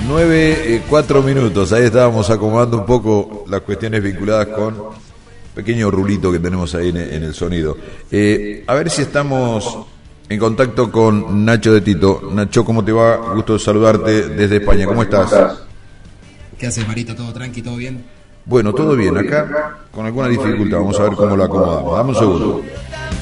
9:04. Ahí estábamos acomodando un poco las cuestiones vinculadas con pequeño rulito que tenemos ahí en el sonido. A ver si estamos en contacto con Nacho de Tito. Nacho, ¿cómo te va? Gusto de saludarte desde España. ¿Cómo estás? ¿Qué haces, Marito? ¿Todo tranqui? ¿Todo bien? Bueno, todo bien. Acá con alguna dificultad. Vamos a ver cómo lo acomodamos. Dame un segundo.